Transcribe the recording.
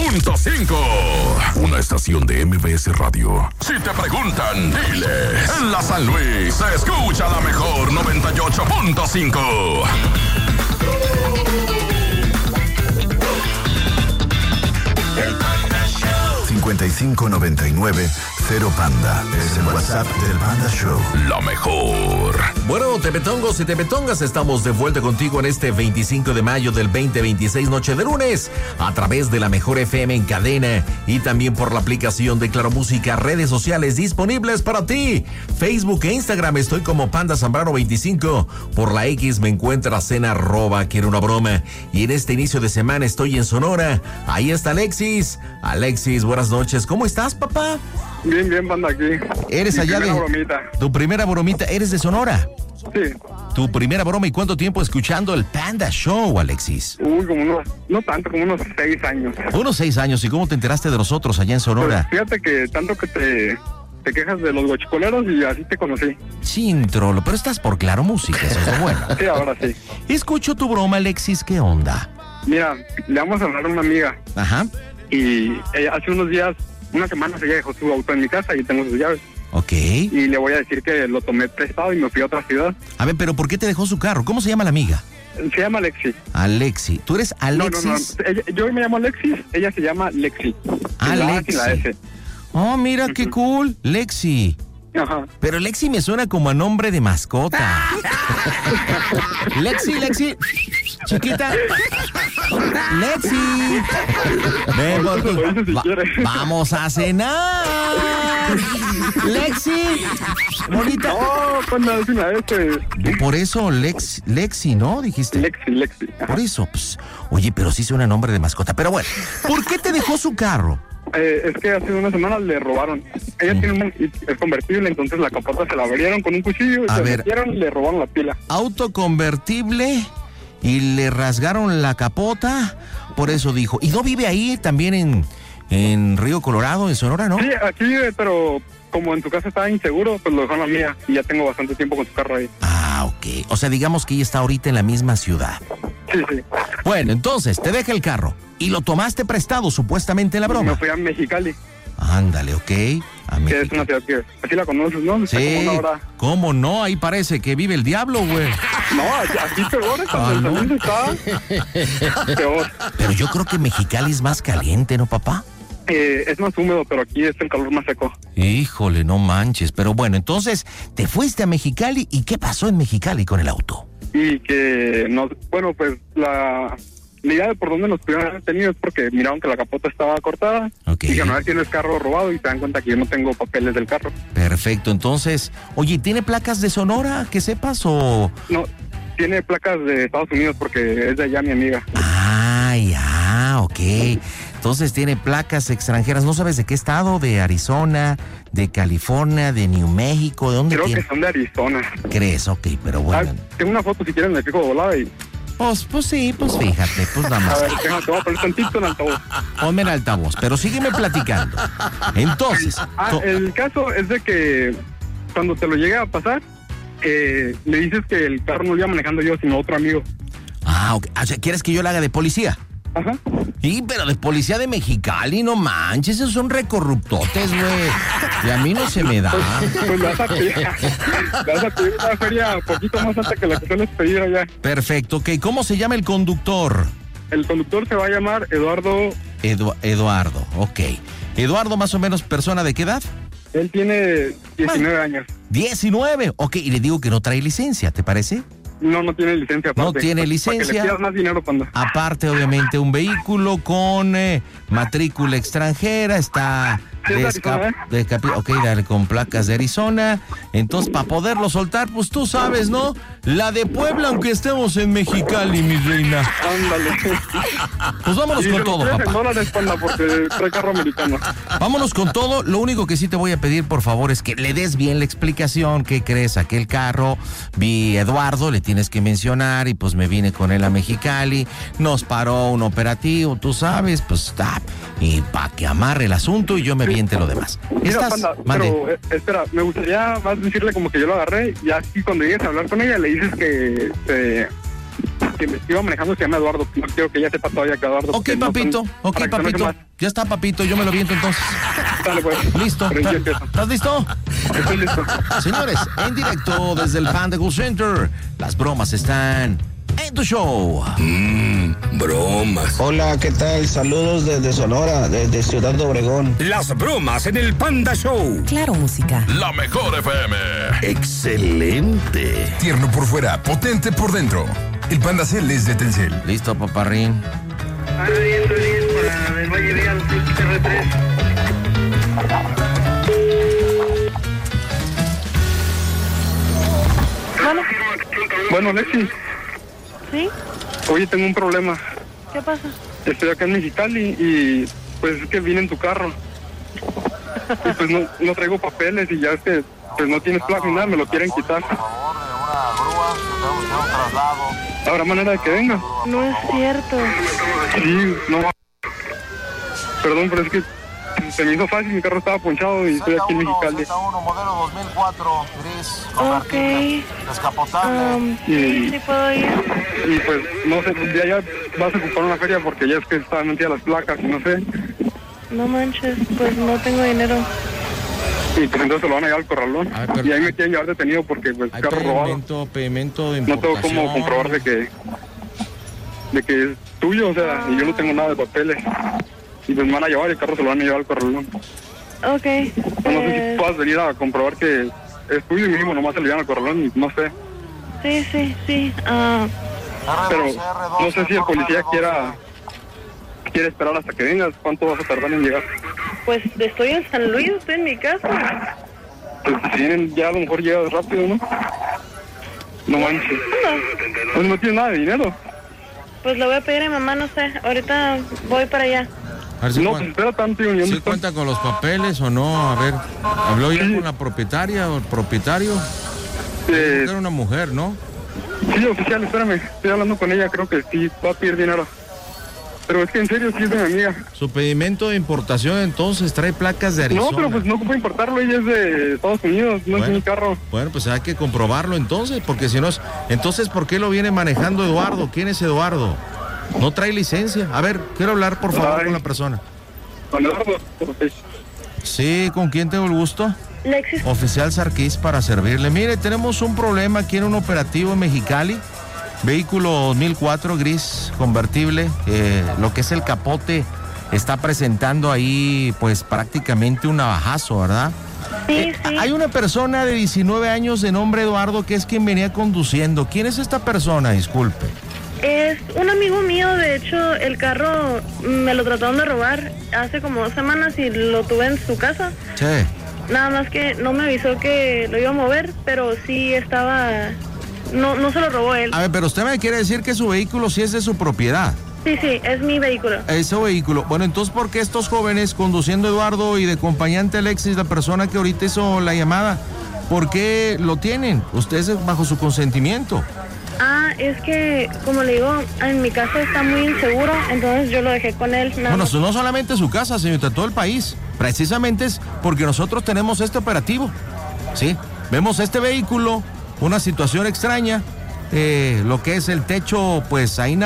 98.5. Una estación de MBS Radio. Si te preguntan, diles. En la San Luis se escucha la mejor 98.5. 5599 0 Panda. Es el WhatsApp del Panda Show. La mejor. Bueno, tepetongos y tepetongas, estamos de vuelta contigo en este 25 de mayo del 2026, noche de lunes, a través de la mejor FM en cadena y también por la aplicación de Claro Música, redes sociales disponibles para ti. Facebook e Instagram estoy como Panda Zambrano 25. Por la X me encuentras en @quiero una broma. Y en este inicio de semana estoy en Sonora. Ahí está Alexis. Alexis, buenas noches. ¿Cómo estás, papá? Bien, Panda, aquí. ¿Eres Mi allá primera de... bromita. Tu primera bromita, ¿eres de Sonora? Sí. Tu primera broma, ¿y cuánto tiempo escuchando el Panda Show, Alexis? Uy, no tanto, como unos 6 años. Unos 6 años, ¿y cómo te enteraste de nosotros allá en Sonora? Pues fíjate que tanto que te quejas de los guachicoleros y así te conocí. Chintrolo, pero estás por Claro Música, eso es lo bueno. Sí, ahora sí. Escucho tu broma, Alexis, ¿qué onda? Mira, le vamos a hablar a una amiga Ajá, y ella hace unos días, una semana, ella dejó su auto en mi casa y tengo sus llaves. ok. Y le voy a decir que lo tomé prestado y me fui a otra ciudad. A ver, pero ¿por qué te dejó su carro? ¿Cómo se llama la amiga? Se llama Lexi. Alexi. ¿Tú eres Alexis? No. Yo me llamo Alexis, ella se llama Lexi. Alexi. La S. Oh, mira, qué cool. Lexi. Ajá. Pero Lexi me suena como a nombre de mascota. Lexi. Chiquita. Lexi. Ven por tu... Lo dices si quieres. Vamos a cenar. Lexi. Bonita. No, cuando es una S. Por eso Lexi, ¿no? Dijiste. Lexi. Ajá. Por eso, pues, oye, pero sí suena nombre de mascota. Pero bueno, ¿por qué te dejó su carro? Es que hace unas semanas le robaron. Ella tiene es convertible, entonces la capota se la abrieron con un cuchillo y A se ver. metieron y le robaron la pila. Auto convertible y le rasgaron la capota. Por eso dijo. ¿Y no vive ahí también en Río Colorado, en Sonora, no? Sí, aquí vive, pero como en su casa estaba inseguro, pues lo dejó en la mía y ya tengo bastante tiempo con su carro ahí. Ah, ok. O sea, digamos que ella está ahorita en la misma ciudad. Sí. Bueno, entonces, te deja el carro y lo tomaste prestado, supuestamente, en la broma. Me fui a Mexicali, Ándale, ok. que es una ciudad que aquí la conoces, ¿no? Está Sí, como una hora. ¿cómo no? Ahí parece que vive el diablo, güey. No, aquí peor, cuando ¿no? está peor. Pero yo creo que Mexicali es más caliente, ¿no, papá? Es más húmedo, pero aquí es el calor más seco. Híjole, no manches. Pero bueno, entonces, te fuiste a Mexicali y ¿qué pasó en Mexicali con el auto? Y que pues la idea de por dónde nos pudieron haber tenido es porque miraron que la capota estaba cortada. Ok. Y dijeron, a ver, tienes carro robado y se dan cuenta que yo no tengo papeles del carro. Perfecto, entonces, oye, ¿tiene placas de Sonora, que sepas, o...? No, tiene placas de Estados Unidos porque es de allá mi amiga. Ah, ya, ok. Entonces tiene placas extranjeras, ¿no sabes de qué estado? ¿De Arizona, de California, de New México? ¿De dónde Creo tiene? que son de Arizona. ¿Crees? Ok, pero bueno. Tengo una foto si quieren, me fijo de volada y... Pues sí, pues fíjate, pues nada A más. ver, te voy a poner tantito en altavoz. Ponme el altavoz, pero sígueme platicando. Entonces, El caso es de que cuando te lo llegue a pasar, le dices que el carro no lo iba manejando yo, sino otro amigo. ok. O sea, ¿quieres que yo la haga de policía? Ajá. Sí, pero de policía de Mexicali, no manches, esos son recorruptotes, güey. Y a mí no se me da. Pues le vas a pedir una feria un poquito más alta que la que sueles pedir allá. Perfecto, ok. ¿Cómo se llama el conductor? El conductor se va a llamar Eduardo. Eduardo, ok. Eduardo, más o menos, ¿persona de qué edad? Él tiene 19 años. 19, ok. Y le digo que no trae licencia, ¿te parece? No tiene licencia aparte. No tiene Para que licencia. le pidas más dinero cuando... Aparte, obviamente, un vehículo con matrícula extranjera, está Sí, es de Arizona, ok, dale, con placas de Arizona. Entonces, para poderlo soltar, pues tú sabes, ¿no? La de Puebla, aunque estemos en Mexicali, mi reina. Ándale. Pues vámonos Y con se lo todo, pides en papá. dólares, Panda, porque trae carro americano. Vámonos con todo. Lo único que sí te voy a pedir, por favor, es que le des bien la explicación. ¿Qué crees? Aquel carro, vi a Eduardo, le tienes que mencionar, y pues me vine con él a Mexicali. Nos paró un operativo, tú sabes, pues está. Y para que amarre el asunto y yo me viente lo demás. Mira, Panda, Mande. pero espera, me gustaría más decirle como que yo lo agarré y así cuando llegues a hablar con ella le dices que que iba manejando se llama Eduardo. No quiero que ella sepa todavía que Eduardo. Ok, papito. Ya está, papito. Yo me lo viento entonces. Dale, pues. Listo. ¿Estás listo? Estoy listo. Señores, en directo desde el Panda Cool Center, las bromas están en tu show. Bromas. Hola, ¿qué tal? Saludos desde Sonora, desde Ciudad de Obregón. Las bromas en el Panda Show. Claro, música. La mejor FM. Excelente. Tierno por fuera, potente por dentro. El Panda Cel es de Telcel. Listo, paparrín. Estoy bien, para el Valle Real, R3. Bueno, Lexi. ¿Sí? Oye, tengo un problema. ¿Qué pasa? Estoy acá en Mexicali y pues es que vine en tu carro. Y pues no traigo papeles y ya es que pues no tienes placa ni nada, me lo quieren quitar. ¿Habrá manera de que venga? No es cierto. Sí, no. Perdón, pero es que se me hizo fácil, mi carro estaba ponchado y estoy aquí en Mexicali. Modelo 2004, gris, Ok. descapotable. Sí puedo ir. Y pues, no sé, ya vas a ocupar una feria porque ya es que estaban metidas las placas y no sé. No manches, pues no tengo dinero. Y pues entonces lo van a llevar al corralón. Y ahí me quieren llevar detenido porque pues Hay carro robado. pedimento de No importación. tengo cómo comprobar de que es tuyo, o sea, y yo no tengo nada de papeles. Y pues me van a llevar y el carro se lo van a llevar al corralón. Ok. No sé si puedas venir a comprobar que es tuyo y mismo nomás se lo llevan al corralón y no sé. Sí. Pero no sé si el policía quiere esperar hasta que vengas. ¿Cuánto vas a tardar en llegar? Pues estoy en San Luis, estoy en mi casa. Pues si vienen ya a lo mejor llegas rápido, ¿no? No manches. Pues no tienes nada de dinero. Pues le voy a pedir a mi mamá, no sé. Ahorita voy para allá. A ver si No, pues espera tanto. Yo ¿sí cuenta con los papeles o no? A ver, ¿habló ya Sí. con la propietaria o el propietario? Era una mujer, ¿no? Sí, oficial, espérame. Estoy hablando con ella, creo que sí va a pedir dinero. Pero es que en serio, sí es de mi amiga. Su pedimento de importación entonces trae placas de Arizona. No, pero pues no ocupo importarlo, ella es de Estados Unidos, no es mi carro. Bueno, pues hay que comprobarlo entonces, porque si no es... Entonces, ¿por qué lo viene manejando Eduardo? ¿Quién es Eduardo? No trae licencia. A ver, quiero hablar, por favor, con la persona. Con Eduardo. Sí, ¿con quién tengo el gusto? Lexis. Oficial Sarkis para servirle. Mire, tenemos un problema aquí en un operativo en Mexicali. Vehículo 2004 gris convertible. Lo que es el capote está presentando ahí pues prácticamente un navajazo, ¿verdad? Sí. Hay una persona de 19 años de nombre Eduardo que es quien venía conduciendo. ¿Quién es esta persona? Disculpe. Es un amigo mío, de hecho, el carro me lo trataron de robar hace como 2 semanas y lo tuve en su casa. Sí. Nada más que no me avisó que lo iba a mover, pero sí estaba... No se lo robó él. A ver, pero usted me quiere decir que su vehículo sí es de su propiedad. Sí, es mi vehículo. Ese vehículo. Bueno, entonces, ¿por qué estos jóvenes, conduciendo Eduardo y de acompañante Alexis, la persona que ahorita hizo la llamada, ¿por qué lo tienen? Ustedes bajo su consentimiento. Es que, como le digo, en mi casa está muy inseguro, entonces yo lo dejé con él. Bueno, no solamente su casa, señorita, todo el país. Precisamente es porque nosotros tenemos este operativo. ¿Sí? Vemos este vehículo, una situación extraña, lo que es el techo, pues ahí